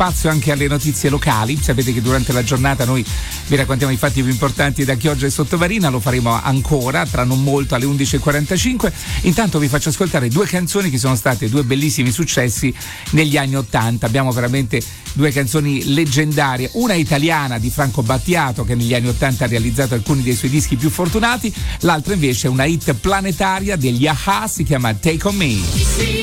spazio anche alle notizie locali. Sapete che durante la giornata noi vi raccontiamo i fatti più importanti da Chioggia e Sottomarina, lo faremo ancora tra non molto alle 11.45. Intanto vi faccio ascoltare due canzoni che sono state due bellissimi successi negli anni '80. Abbiamo veramente due canzoni leggendarie, una italiana di Franco Battiato che negli anni '80 ha realizzato alcuni dei suoi dischi più fortunati, l'altra invece è una hit planetaria degli A-ha, si chiama Take On Me.